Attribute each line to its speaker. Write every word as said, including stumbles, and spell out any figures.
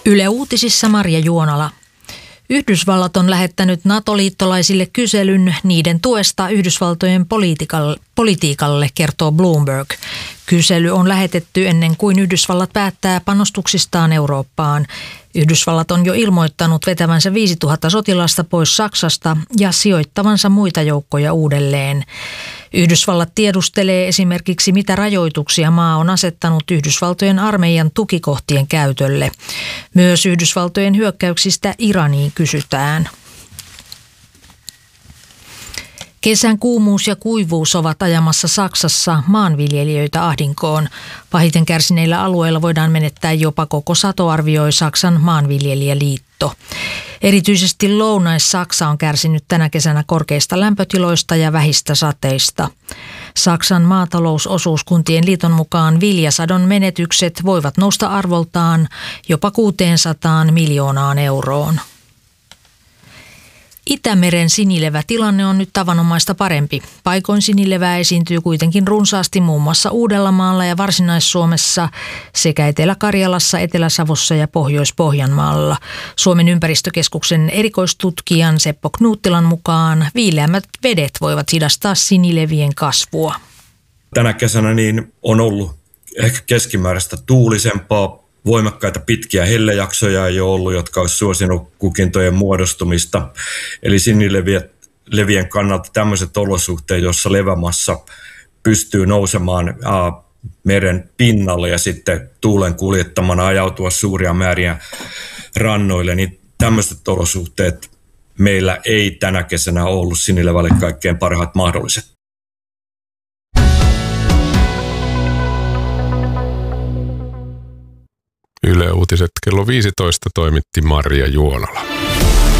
Speaker 1: Yle Uutisissa Marja Juonala. Yhdysvallat on lähettänyt NATO-liittolaisille kyselyn niiden tuesta Yhdysvaltojen politiikalle, politiikalle, kertoo Bloomberg. Kysely on lähetetty ennen kuin Yhdysvallat päättää panostuksistaan Eurooppaan. Yhdysvallat on jo ilmoittanut vetävänsä viisituhatta sotilasta pois Saksasta ja sijoittavansa muita joukkoja uudelleen. Yhdysvallat tiedustelee esimerkiksi, mitä rajoituksia maa on asettanut Yhdysvaltojen armeijan tukikohtien käytölle. Myös Yhdysvaltojen hyökkäyksistä Iraniin kysytään. Kesän kuumuus ja kuivuus ovat ajamassa Saksassa maanviljelijöitä ahdinkoon. Pahiten kärsineillä alueilla voidaan menettää jopa koko sato, arvioi Saksan maanviljelijäliitto. Erityisesti Lounais-Saksa on kärsinyt tänä kesänä korkeista lämpötiloista ja vähistä sateista. Saksan maatalousosuuskuntien liiton mukaan viljasadon menetykset voivat nousta arvoltaan jopa kuusisataa miljoonaan euroon. Itämeren sinilevätilanne on nyt tavanomaista parempi. Paikoin sinilevää esiintyy kuitenkin runsaasti muun muassa Uudellamaalla ja Varsinais-Suomessa sekä Etelä-Karjalassa, Etelä-Savossa ja Pohjois-Pohjanmaalla. Suomen ympäristökeskuksen erikoistutkijan Seppo Knuuttilan mukaan viileämmät vedet voivat hidastaa sinilevien kasvua.
Speaker 2: Tänä kesänä niin on ollut ehkä keskimääräistä tuulisempaa. Voimakkaita pitkiä hellejaksoja ei ole ollut, jotka olisi suosinut kukintojen muodostumista. Eli sinilevien kannalta tämmöiset olosuhteet, joissa levämassa pystyy nousemaan ää, meren pinnalle ja sitten tuulen kuljettamana ajautua suuria määriä rannoille, niin tämmöiset olosuhteet meillä ei tänä kesänä ollut sinilevälle kaikkein parhaat mahdolliset.
Speaker 3: Yle Uutiset kello viisitoista toimitti Marja Juonala.